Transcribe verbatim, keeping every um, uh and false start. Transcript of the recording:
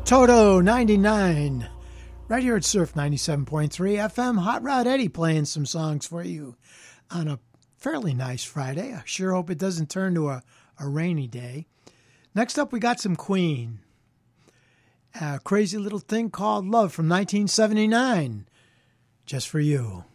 Toto ninety-nine, right here at Surf ninety-seven point three F M. Hot Rod Eddie playing some songs for you on a fairly nice Friday. I sure hope it doesn't turn to a, a rainy day. Next up, we got some Queen. A crazy little thing called Love from nineteen seventy-nine. Just for you.